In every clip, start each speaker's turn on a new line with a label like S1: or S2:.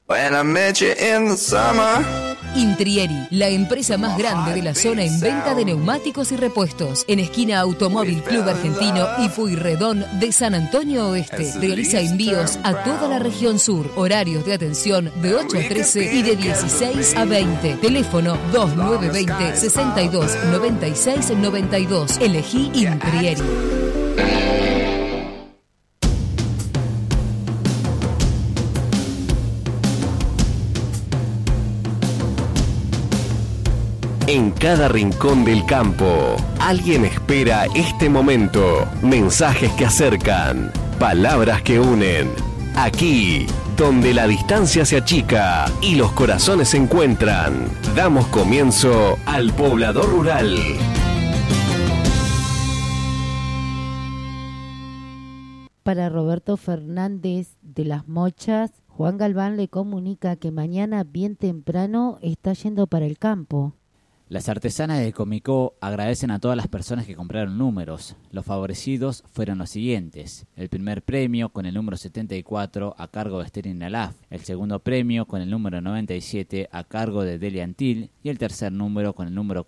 S1: When I met you in the summer.
S2: Intrieri, la empresa más grande de la zona en venta de neumáticos y repuestos. En esquina Automóvil Club Argentino y Pueyrredón de San Antonio Oeste. Realiza envíos a toda la región sur. Horarios de atención de 8 a 13 y de 16 a 20. Teléfono 2920 62 96 92. Elegí Intrieri.
S3: En cada rincón del campo, alguien espera este momento. Mensajes que acercan, palabras que unen. Aquí, donde la distancia se achica y los corazones se encuentran, damos comienzo al Poblador Rural.
S4: Para Roberto Fernández de Las Mochas, Juan Galván le comunica que mañana bien temprano está yendo para el campo.
S5: Las artesanas de Comicó agradecen a todas las personas que compraron números. Los favorecidos fueron los siguientes. El primer premio con el número 74 a cargo de Esther Inalaf. El segundo premio con el número 97 a cargo de Delia Antil. Y el tercer número con el número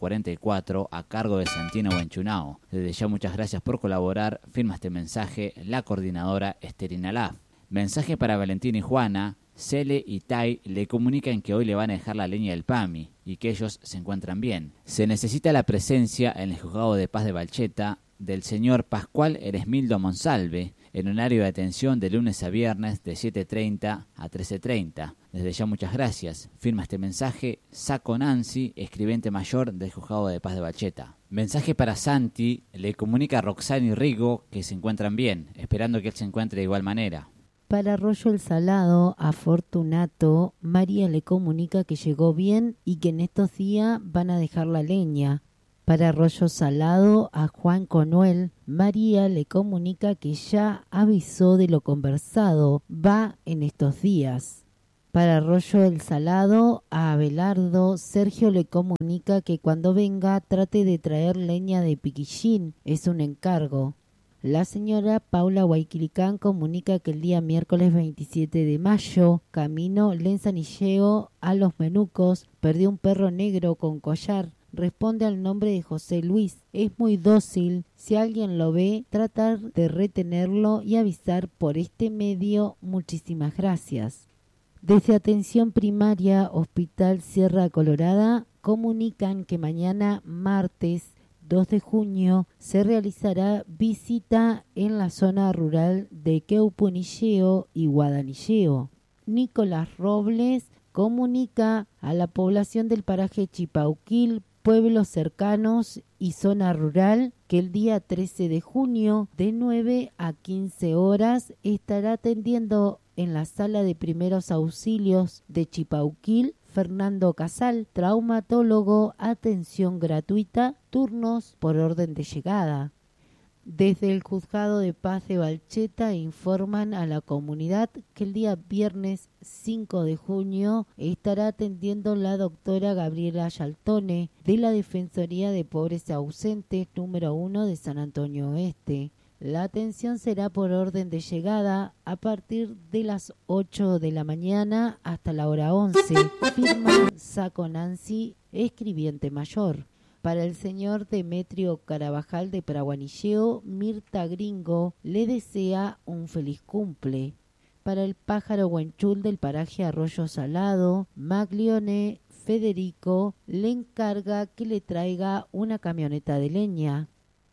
S5: 44 a cargo de Santino Buenchunao. Desde ya muchas gracias por colaborar. Firma este mensaje la coordinadora Esther Inalaf. Mensaje para Valentín y Juana. Cele y Tai le comunican que hoy le van a dejar la leña del PAMI y que ellos se encuentran bien. Se necesita la presencia en el Juzgado de Paz de Balcheta del señor Pascual Eresmildo Monsalve en horario de atención de lunes a viernes de 7:30 a 13:30. Desde ya muchas gracias. Firma este mensaje Saco Nancy, escribiente mayor del Juzgado de Paz de Balcheta. Mensaje para Santi, le comunica a Roxana y Rigo que se encuentran bien, esperando que él se encuentre de igual manera.
S4: Para Arroyo El Salado, a Fortunato, María le comunica que llegó bien y que en estos días van a dejar la leña. Para Arroyo Salado, a Juan Conuel, María le comunica que ya avisó de lo conversado, va en estos días. Para Arroyo El Salado, a Abelardo, Sergio le comunica que cuando venga trate de traer leña de Piquillín, es un encargo. La señora Paula Guayquilicán comunica que el día miércoles 27 de mayo, camino Lenzanilleo a Los Menucos, perdió un perro negro con collar. Responde al nombre de José Luis. Es muy dócil. Si alguien lo ve, tratar de retenerlo y avisar por este medio. Muchísimas gracias. Desde Atención Primaria, Hospital Sierra Colorada, comunican que mañana martes 2 de junio se realizará visita en la zona rural de Queupunilleo y Guadanilleo. Nicolás Robles comunica a la población del paraje Chipauquil, pueblos cercanos y zona rural que el día 13 de junio de 9 a 15 horas estará atendiendo en la sala de primeros auxilios de Chipauquil Fernando Casal, traumatólogo, atención gratuita, turnos por orden de llegada. Desde el Juzgado de Paz de Balcheta informan a la comunidad que el día viernes 5 de junio estará atendiendo la doctora Gabriela Yaltone de la Defensoría de Pobres Ausentes número 1 de San Antonio Oeste. La atención será por orden de llegada a partir de las 8 de la mañana hasta la hora 11. Firma Saco Nancy, escribiente mayor. Para el señor Demetrio Carabajal de Paraguanilleo, Mirta Gringo le desea un feliz cumple. Para el pájaro Huenchul del paraje Arroyo Salado, Maglione Federico le encarga que le traiga una camioneta de leña.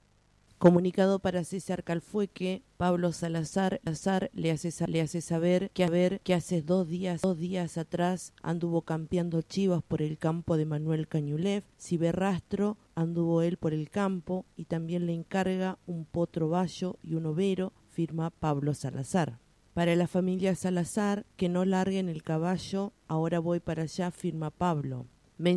S6: Comunicado para César Calfueque, Pablo Salazar le hace saber que hace dos días atrás anduvo campeando chivas por el campo de Manuel Cañulev. Si ve rastro, anduvo él por el campo y también le encarga un potro bayo y un overo, firma Pablo Salazar. Para la familia Salazar, que no larguen el caballo, ahora voy para allá, firma Pablo.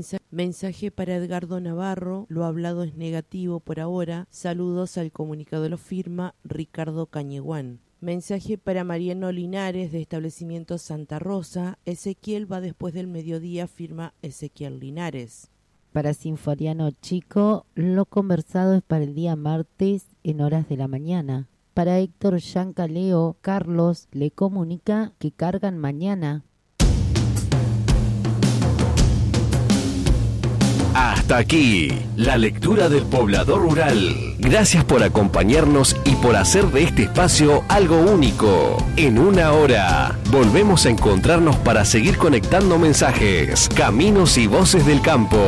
S6: Mensaje para Edgardo Navarro, lo hablado es negativo por ahora, saludos al comunicado, lo firma Ricardo Cañeguán. Mensaje para Mariano Linares de Establecimiento Santa Rosa, Ezequiel va después del mediodía, firma Ezequiel Linares.
S4: Para Sinforiano Chico, lo conversado es para el día martes en horas de la mañana. Para Héctor Yancaleo, Carlos le comunica que cargan mañana.
S3: Hasta aquí, la lectura del poblador rural. Gracias por acompañarnos y por hacer de este espacio algo único. En una hora, volvemos a encontrarnos para seguir conectando mensajes, caminos y voces del campo.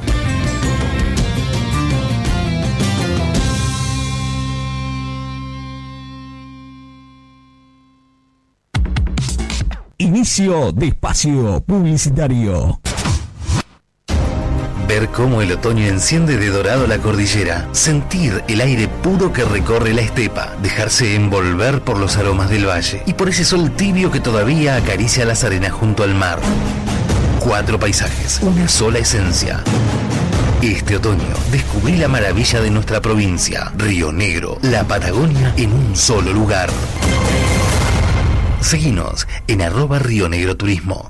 S7: Inicio de espacio publicitario.
S8: Ver cómo el otoño enciende de dorado la cordillera, sentir el aire puro que recorre la estepa, dejarse envolver por los aromas del valle y por ese sol tibio que todavía acaricia las arenas junto al mar. 4 paisajes, una sola esencia. Este otoño descubrí la maravilla de nuestra provincia, Río Negro, la Patagonia en un solo lugar. Seguinos en @RioNegroTurismo.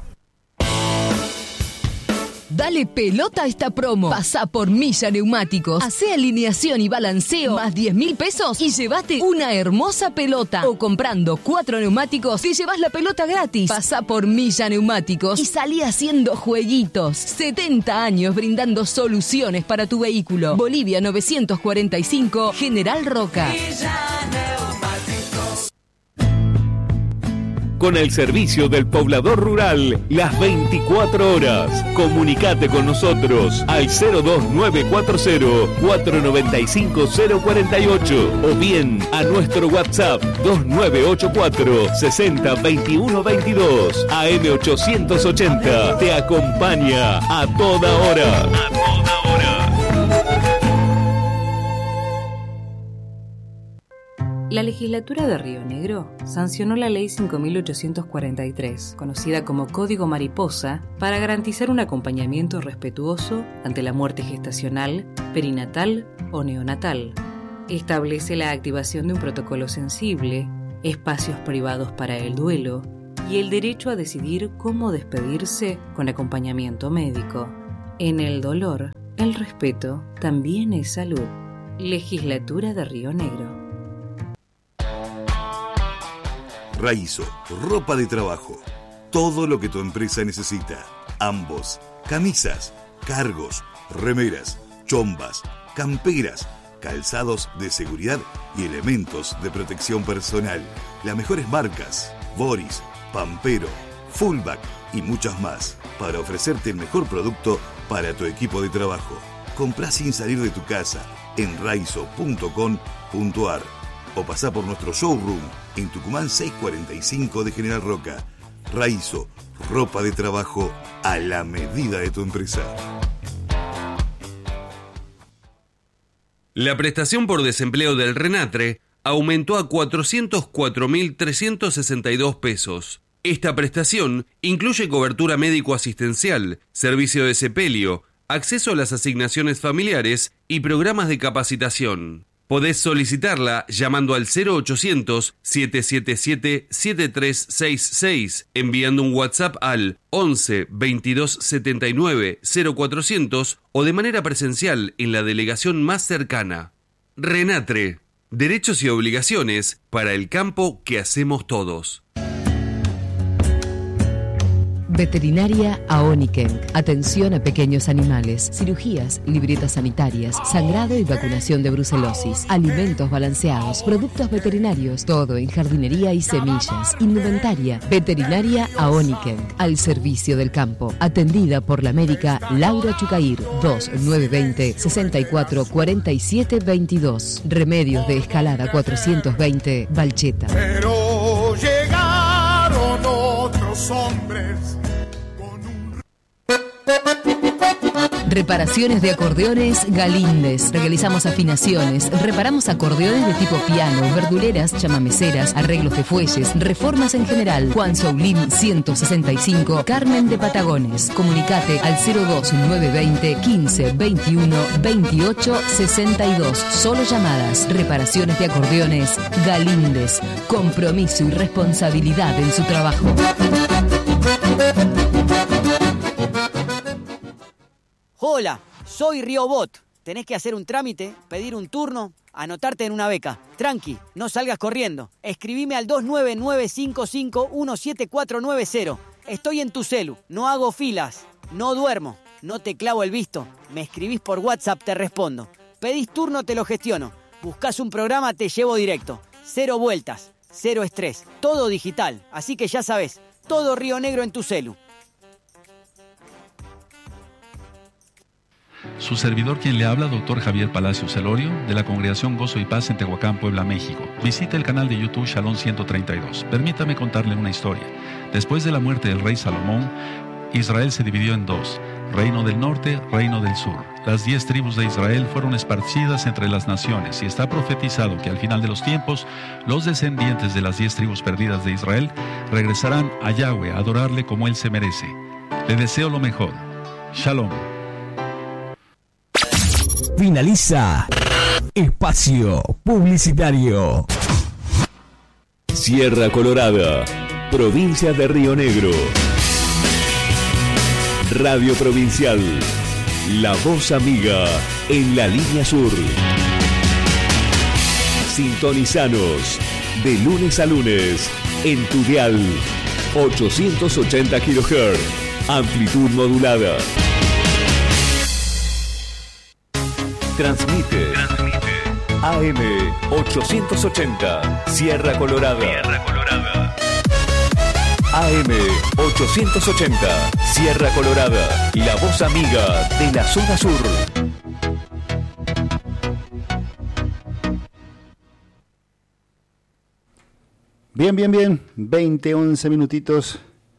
S2: Dale pelota a esta promo. Pasá por Milla Neumáticos, hacé alineación y balanceo más 10.000 pesos y llévate una hermosa pelota. O comprando 4 neumáticos te llevas la pelota gratis. Pasá por Milla Neumáticos y salí haciendo jueguitos. 70 años brindando soluciones para tu vehículo. Bolivia 945, General Roca.
S3: Con el servicio del poblador rural, las 24 horas. Comunicate con nosotros al 02940-495-048 o bien a nuestro WhatsApp 2984 60 21 22. AM880 te acompaña a toda hora.
S9: La legislatura de Río Negro sancionó la Ley 5.843, conocida como Código Mariposa, para garantizar un acompañamiento respetuoso ante la muerte gestacional, perinatal o neonatal. Establece la activación de un protocolo sensible, espacios privados para el duelo y el derecho a decidir cómo despedirse con acompañamiento médico. En el dolor, el respeto también es salud. Legislatura de Río Negro.
S10: Raizo, ropa de trabajo. Todo lo que tu empresa necesita. Ambos. Camisas, cargos, remeras, chombas, camperas, calzados de seguridad y elementos de protección personal. Las mejores marcas. Boris, Pampero, Fullback y muchas más. Para ofrecerte el mejor producto para tu equipo de trabajo. Comprá sin salir de tu casa en raizo.com.ar o pasá por nuestro showroom en Tucumán 645 de General Roca. Raizo, ropa de trabajo a la medida de tu empresa.
S11: La prestación por desempleo del RENATRE aumentó a 404.362 pesos. Esta prestación incluye cobertura médico-asistencial, servicio de sepelio, acceso a las asignaciones familiares y programas de capacitación. Podés solicitarla llamando al 0800-777-7366, enviando un WhatsApp al 11 22 79 0400 o de manera presencial en la delegación más cercana. RENATRE, derechos y obligaciones para el campo que hacemos todos.
S2: Veterinaria Aoniken. Atención a pequeños animales, cirugías, libretas sanitarias, sangrado y vacunación de brucelosis, alimentos balanceados, productos veterinarios, todo en jardinería y semillas, indumentaria. Veterinaria Aoniken, al servicio del campo. Atendida por la médica Laura Chucair, 2920 64 47 22. Remedios de Escalada 420, Valcheta.
S12: Pero llegaron otros hombres.
S2: Reparaciones de acordeones Galíndez. Realizamos afinaciones, reparamos acordeones de tipo piano, verduleras, chamameceras, arreglos de fuelles, reformas en general. Juan Soulín 165, Carmen de Patagones. Comunicate al 02920 15 21 28 62. Solo llamadas. Reparaciones de acordeones Galíndez. Compromiso y responsabilidad en su trabajo.
S13: Hola, soy Riobot. Tenés que hacer un trámite, pedir un turno, anotarte en una beca. Tranqui, no salgas corriendo. Escribime al 29955174990. Estoy en tu celu, no hago filas, no duermo. No te clavo el visto. Me escribís por WhatsApp, te respondo. Pedís turno, te lo gestiono. Buscás un programa, te llevo directo. 0 vueltas, 0 estrés. Todo digital. Así que ya sabés, todo Río Negro en tu celu.
S14: Su servidor quien le habla, doctor Javier Palacios Elorio, de la Congregación Gozo y Paz en Tehuacán, Puebla, México. Visite el canal de YouTube Shalom 132. Permítame contarle una historia. Después de la muerte del rey Salomón, Israel se dividió en dos, reino del norte, reino del sur. Las 10 tribus de Israel fueron esparcidas entre las naciones y está profetizado que al final de los tiempos, los descendientes de las 10 tribus perdidas de Israel regresarán a Yahweh a adorarle como él se merece. Le deseo lo mejor. Shalom.
S7: Finaliza Espacio Publicitario.
S3: Sierra Colorada, provincia de Río Negro. Radio Provincial, la voz amiga en la línea sur. Sintonizanos de lunes a lunes en tu dial 880 kHz, amplitud modulada. Transmite AM 880 Sierra Colorada. AM 880 Sierra Colorada, la voz amiga de la zona sur.
S15: Bien, 20-11 minutitos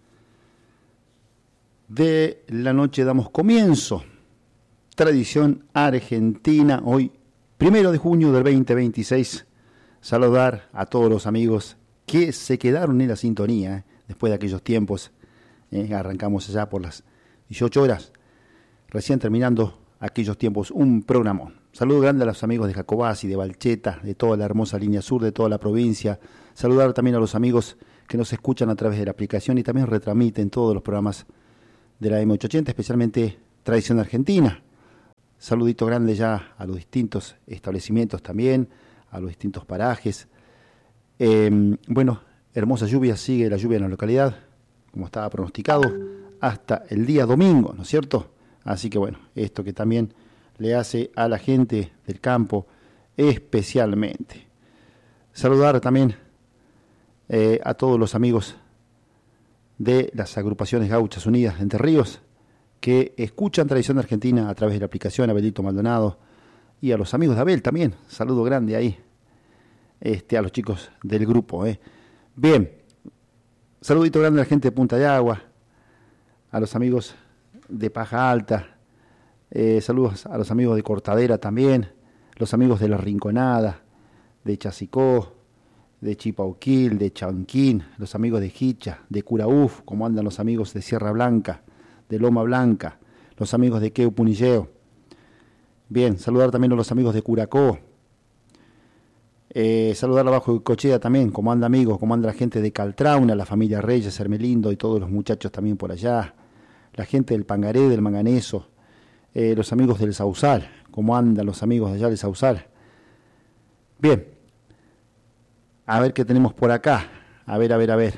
S15: de la noche damos comienzo. Tradición argentina, hoy 1 de junio del 2026. Saludar a todos los amigos que se quedaron en la sintonía, después de aquellos tiempos. Arrancamos allá por las 18 horas, recién terminando aquellos tiempos, un programón. Saludo grande a los amigos de Jacobasi, de Valcheta, de toda la hermosa línea sur, de toda la provincia. Saludar también a los amigos que nos escuchan a través de la aplicación y también retransmiten todos los programas de la M880, especialmente Tradición Argentina. Saludito grande ya a los distintos establecimientos también, a los distintos parajes. Bueno, hermosa lluvia, sigue la lluvia en la localidad, como estaba pronosticado, hasta el día domingo, ¿no es cierto? Así que bueno, esto que también le hace a la gente del campo especialmente. Saludar también a todos los amigos de las agrupaciones Gauchas Unidas de Entre Ríos, que escuchan Tradición Argentina a través de la aplicación, Abelito Maldonado, y a los amigos de Abel también, saludo grande ahí, a los chicos del grupo. Bien, saludito grande a la gente de Punta de Agua, a los amigos de Paja Alta, saludos a los amigos de Cortadera también, los amigos de La Rinconada, de Chasicó, de Chipauquil, de Chanquín, los amigos de Hicha, de Curaúf, como andan los amigos de Sierra Blanca, de Loma Blanca, los amigos de Queu Punilleo. Bien, saludar también a los amigos de Curacó. Saludar abajo de Cochea también, como anda amigos, como anda la gente de Caltrauna, la familia Reyes, Hermelindo y todos los muchachos también por allá. La gente del Pangaré, del Manganeso, los amigos del Sausal, como andan los amigos de allá del Sausal. Bien, a ver qué tenemos por acá. A ver.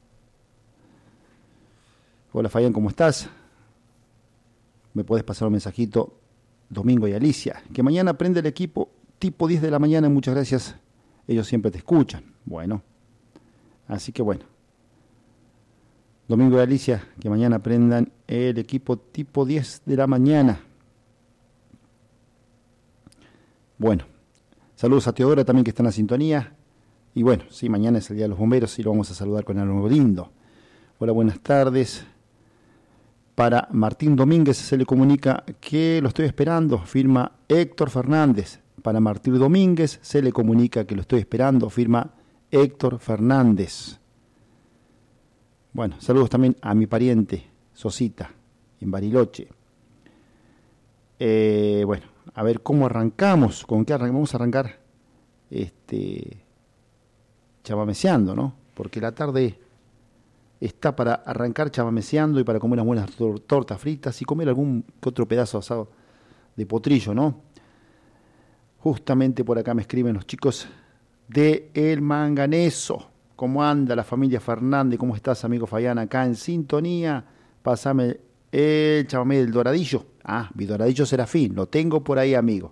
S15: Hola Fabián, ¿cómo estás? Me puedes pasar un mensajito, Domingo y Alicia, que mañana prende el equipo tipo 10 de la mañana, muchas gracias, ellos siempre te escuchan. Bueno, así que bueno, Domingo y Alicia, que mañana prendan el equipo tipo 10 de la mañana. Bueno, saludos a Teodora también que está en la sintonía. Y bueno, sí, mañana es el Día de los Bomberos y lo vamos a saludar con algo lindo. Hola, buenas tardes. Para Martín Domínguez se le comunica que lo estoy esperando, firma Héctor Fernández. Para Martín Domínguez se le comunica que lo estoy esperando, firma Héctor Fernández. Bueno, saludos también a mi pariente, Sosita, en Bariloche. Bueno, a ver cómo arrancamos, con qué arrancamos. Vamos a arrancar chamameceando, ¿no? Porque la tarde está para arrancar chamameceando y para comer unas buenas tortas fritas y comer algún que otro pedazo asado de potrillo, ¿no? Justamente por acá me escriben los chicos de El Manganeso. ¿Cómo anda la familia Fernández? ¿Cómo estás, amigo Fabián? Acá en sintonía. Pásame El chamamé del Doradillo. Mi Doradillo Serafín. Lo tengo por ahí, amigo.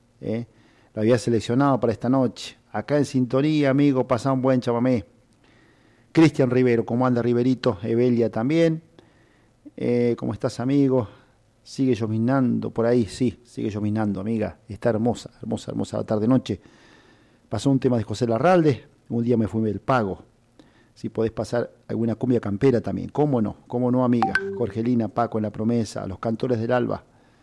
S15: Lo había seleccionado para esta noche. Acá en sintonía, amigo, pasa un buen chamamé. Cristian Rivero, ¿cómo anda Riverito? Evelia también. ¿Cómo estás, amigo? Sigue llovinando por ahí, sí, sigue llovinando, amiga. Está hermosa, hermosa, hermosa la tarde-noche. Pasó un tema de José Larralde. Un día me fui del Pago. Si podés pasar alguna cumbia campera también. ¿Cómo no, amiga? Jorgelina, Paco en la Promesa, Los Cantores del Alba.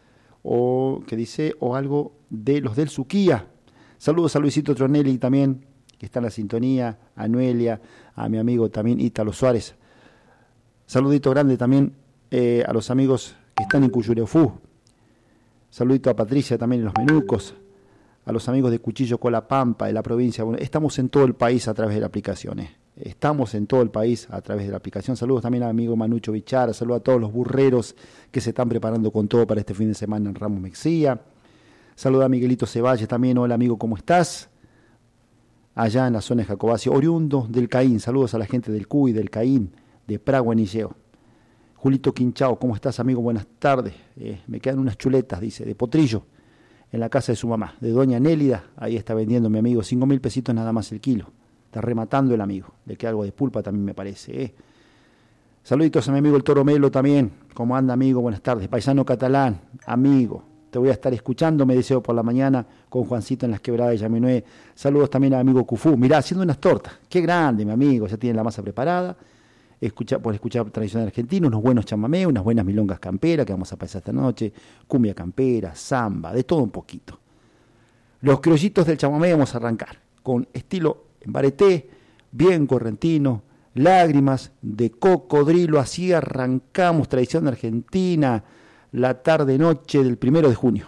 S15: O algo de los del Suquía. Saludos a Luisito Tronelli también, que está en la sintonía. A Noelia, a mi amigo también Ítalo Suárez. Saludito grande también a los amigos que están en Cuyureufú. Saludito a Patricia también en Los Menucos. A los amigos de Cuchillo Colapampa, de la provincia. Bueno, estamos en todo el país a través de la aplicación. Estamos en todo el país a través de la aplicación. Saludos también al amigo Manucho Bichara. Saludos a todos los burreros que se están preparando con todo para este fin de semana en Ramos Mexía. Saludos a Miguelito Ceballos también. Hola, amigo, ¿cómo estás? Allá en la zona de Jacobaccio, oriundo del Caín. Saludos a la gente del Cuy, del Caín, de Pragua, Nilleo. Julito Quinchao, ¿cómo estás, amigo? Buenas tardes. Me quedan unas chuletas, dice, de potrillo, en la casa de su mamá, de doña Nélida. Ahí está vendiendo mi amigo, 5.000 pesitos nada más el kilo. Está rematando el amigo. Le queda algo de pulpa también, me parece. Saluditos a mi amigo el Toro Melo también. ¿Cómo anda, amigo? Buenas tardes. Paisano catalán, amigo. Te voy a estar escuchando, me deseo por la mañana, con Juancito en las quebradas de Yaminué. Saludos también al amigo Cufú. Mirá, haciendo unas tortas. Qué grande, mi amigo. Ya tiene la masa preparada. Por escuchar tradicional argentino, unos buenos chamamé, unas buenas milongas camperas que vamos a pasar esta noche, cumbia campera, samba, de todo un poquito. Los criollitos del chamamé vamos a arrancar con estilo en bareté, bien correntino, lágrimas de cocodrilo. Así arrancamos tradición argentina la tarde-noche del 1 de junio.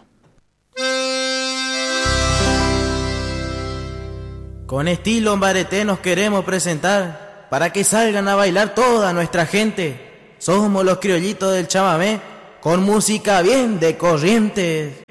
S16: Con estilo en bareté nos queremos presentar para que salgan a bailar toda nuestra gente. Somos los criollitos del chamamé, con música bien de corrientes.